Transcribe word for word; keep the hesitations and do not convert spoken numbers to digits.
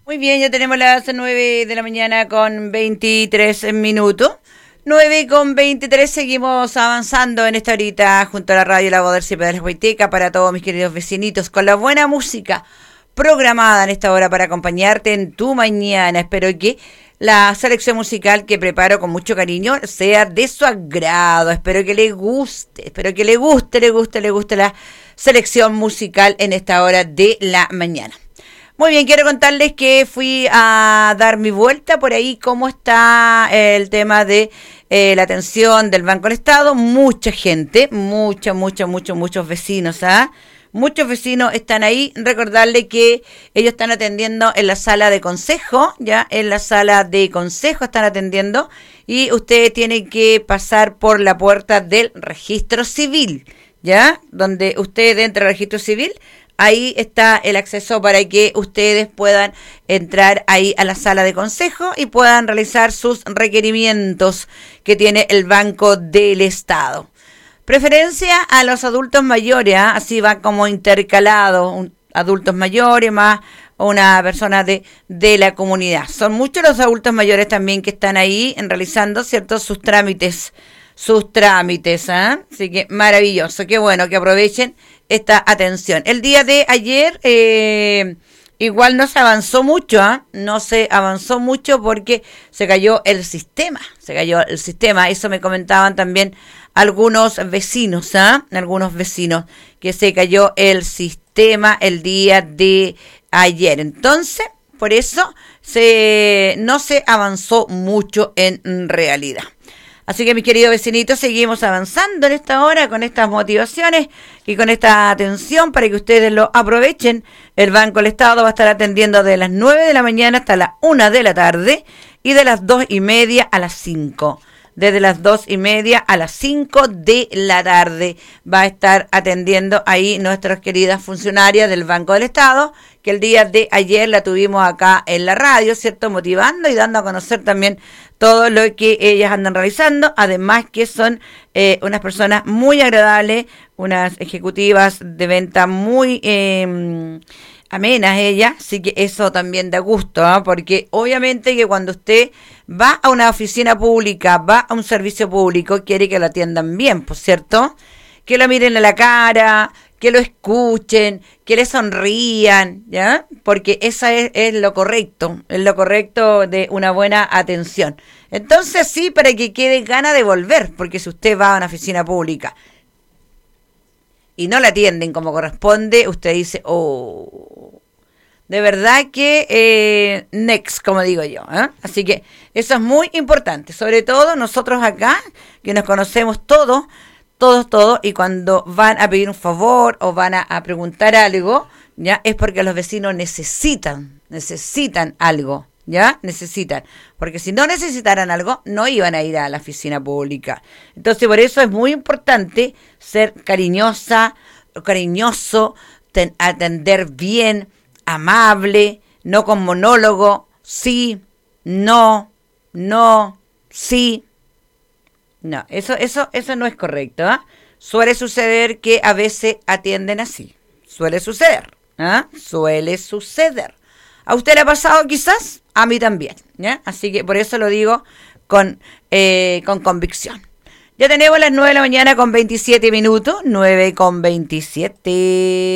Muy bien, ya tenemos las nueve de la mañana con veintitrés minutos. nueve con veintitrés, seguimos avanzando en esta horita junto a la radio La Voz de la Huayteca para todos mis queridos vecinitos con la buena música programada en esta hora para acompañarte en tu mañana. Espero que la selección musical que preparo con mucho cariño sea de su agrado. Espero que le guste, espero que le guste, le guste, le guste la selección musical en esta hora de la mañana. Muy bien, quiero contarles que fui a dar mi vuelta por ahí, cómo está el tema de eh, la atención del Banco del Estado. Mucha gente, mucha, mucha, muchos, muchos vecinos, ¿ah? Muchos vecinos están ahí. Recordarle que ellos están atendiendo en la sala de consejo, ya en la sala de consejo están atendiendo y usted tiene que pasar por la puerta del registro civil, ya, donde usted entra al registro civil. Ahí está el acceso para que ustedes puedan entrar ahí a la sala de consejo y puedan realizar sus requerimientos que tiene el Banco del Estado. Preferencia a los adultos mayores, ¿eh? Así va como intercalado, un, adultos mayores más una persona de, de la comunidad. Son muchos los adultos mayores también que están ahí realizando, ¿cierto?, sus trámites, sus trámites, ¿eh? Así que maravilloso, qué bueno que aprovechen esta atención. El día de ayer eh, igual no se avanzó mucho, ¿eh? no se avanzó mucho porque se cayó el sistema, se cayó el sistema, eso me comentaban también algunos vecinos, ¿eh? algunos vecinos, que se cayó el sistema el día de ayer. Entonces, por eso se no se avanzó mucho en realidad. Así que mis queridos vecinitos, seguimos avanzando en esta hora con estas motivaciones y con esta atención para que ustedes lo aprovechen. El Banco del Estado va a estar atendiendo de las nueve de la mañana hasta las una de la tarde y de las dos y media a las cinco. Desde las dos y media a las cinco de la tarde va a estar atendiendo ahí nuestras queridas funcionarias del Banco del Estado, que el día de ayer la tuvimos acá en la radio, ¿cierto?, motivando y dando a conocer también todo lo que ellas andan realizando, además que son eh, unas personas muy agradables, unas ejecutivas de venta muy eh, amenas ellas, así que eso también da gusto, ¿eh? Porque obviamente que cuando usted va a una oficina pública, va a un servicio público, quiere que lo atiendan bien, ¿por cierto? Que lo miren a la cara, que lo escuchen, que le sonrían, ¿ya? Porque esa es, es lo correcto, es lo correcto de una buena atención. Entonces sí, para que quede gana de volver, porque si usted va a una oficina pública y no la atienden como corresponde, usted dice, oh, de verdad que eh, next, como digo yo, ¿eh? Así que eso es muy importante, sobre todo nosotros acá, que nos conocemos todos, todos, todos, y cuando van a pedir un favor o van a, a preguntar algo, ya es porque los vecinos necesitan, necesitan algo, ya necesitan, porque si no necesitaran algo, no iban a ir a la oficina pública. Entonces, por eso es muy importante ser cariñosa, cariñoso, ten, atender bien, amable, no con monólogo, sí, no, no, sí. No, eso, eso, eso no es correcto, ¿eh? Suele suceder que a veces atienden así. Suele suceder, ¿eh? Suele suceder. ¿A usted le ha pasado quizás? A mí también, ¿ya? Así que por eso lo digo con, eh, con convicción. Ya tenemos las nueve de la mañana con veintisiete minutos, nueve con veintisiete.